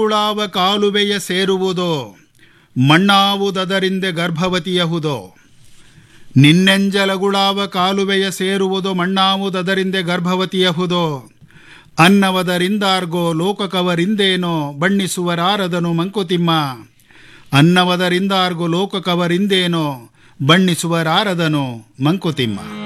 ಉಳಾವ ಕಾಲುವೆಯ ಸೇರುವುದೋ ಮಣ್ಣಾವುದರಿಂದ ಗರ್ಭವತಿಯಹುದೋ. ನಿನ್ನೆಂಜಲಗುಳಾವ ಕಾಲುವೆಯ ಸೇರುವುದೋ ಮಣ್ಣಾವುದರಿಂದ ಗರ್ಭವತಿಯಹುದೋ. ಅನ್ನವದರಿಂದಾರ್ಗೋ ಲೋಕಕವರಿಂದೇನೋ ಬಣ್ಣಿಸುವರಾರದನು ಮಂಕುತಿಮ್ಮ. ಅನ್ನವದರಿಂದಾರ್ಗೋ ಲೋಕಕವರಿಂದೇನೋ ಬಣ್ಣಿಸುವರಾರದನು ಮಂಕುತಿಮ್ಮ.